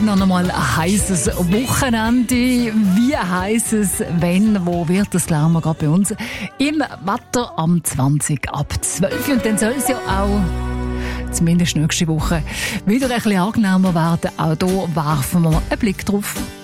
Noch einmal ein heißes Wochenende. Wie heiß es, wenn, wo wird, das lernen wir gerade bei uns im Wetter am 20 ab 12. Und dann soll es ja auch zumindest nächste Woche wieder ein bisschen angenehmer werden. Auch hier werfen wir einen Blick drauf.